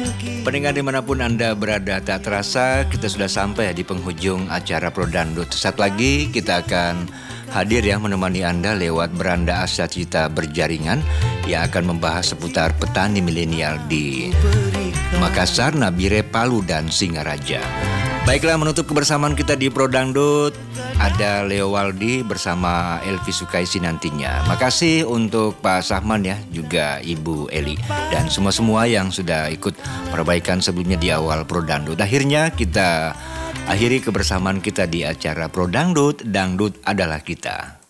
Pendengar dimanapun Anda berada, tak terasa kita sudah sampai di penghujung acara Pro Dangdut. Saat lagi kita akan hadir ya menemani Anda lewat beranda Asa Cita Berjaringan yang akan membahas seputar petani milenial di Makassar, Nabire, Palu, dan Singaraja. Baiklah, menutup kebersamaan kita di Pro Dangdut ada Leo Waldi bersama Elvi Sukaisi nantinya. Makasih untuk Pak Sahman ya, juga Ibu Eli dan semua yang sudah ikut perbaikan sebelumnya di awal Pro Dangdut. Akhirnya kita akhiri kebersamaan kita di acara Pro Dangdut, Dangdut adalah kita.